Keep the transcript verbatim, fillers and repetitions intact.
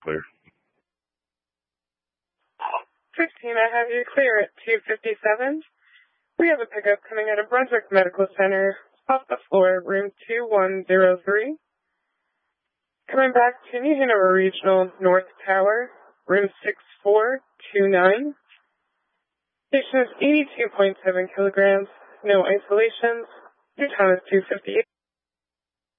Clear. fifteen, I have you clear at two fifty-seven. We have a pickup coming out of Brunswick Medical Center, off the floor, room two one zero three. Coming back to New Hanover Regional North Tower, room six four two nine. Patient is eighty-two point seven kilograms, no isolations. Your time is two fifty-eight.